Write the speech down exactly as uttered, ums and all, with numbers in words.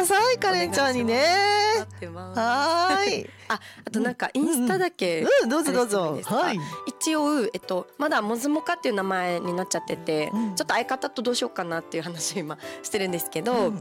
ださい、カレンちゃんにね。 待ってます。 はい。 あ、あとなんかインスタだけ、 うん、うん、どうぞどうぞ。はい。 一応えっとまだもずもかっていう名前になっちゃってて、うん、ちょっと相方とどうしようかなっていう話を今してるんですけど、うん、